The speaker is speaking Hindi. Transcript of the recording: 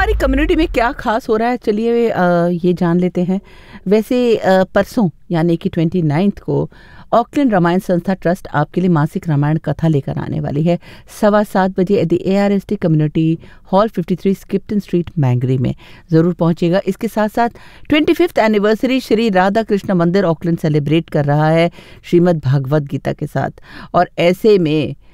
हमारी कम्युनिटी में क्या खास हो रहा है, चलिए ये जान लेते हैं। वैसे परसों यानी कि 29 को ऑकलैंड रामायण संस्था ट्रस्ट आपके लिए मासिक रामायण कथा लेकर आने वाली है 7:15 बजे at the ARST community hall 53 स्किप्टन street मैंगरी में। ज़रूर पहुंचेगा। इसके साथ साथ 25th एनिवर्सरी श्री राधा कृष्ण मंदिर ऑकलैंड सेलिब्रेट कर रहा है श्रीमद् भागवत गीता के साथ, और ऐसे में